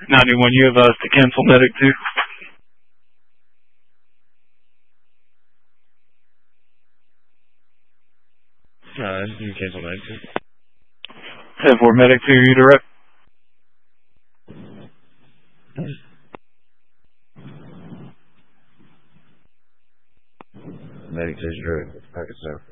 91, you have us to cancel medic 2. You cancel medic 2. 10-4, medic 2, you direct. Medic 2 is direct. Packet 7.